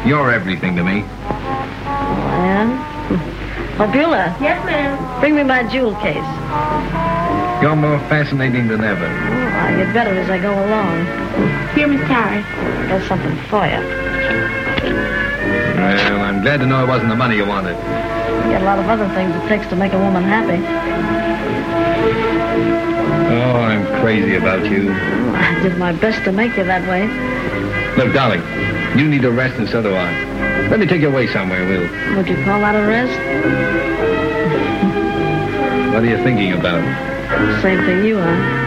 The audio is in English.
You're everything to me. Yeah? Oh, Beulah. Yes, ma'am. Bring me my jewel case. You're more fascinating than ever. Oh, I'll get better as I go along. Here, Miss Towers. I got something for you. Well, I'm glad to know it wasn't the money you wanted. You got a lot of other things it takes to make a woman happy. Oh, I'm crazy about you. Oh, I did my best to make you that way. Look, darling, you need a rest and so do I. Let me take you away somewhere, Will. Would you call that a rest? What are you thinking about? Same thing you are.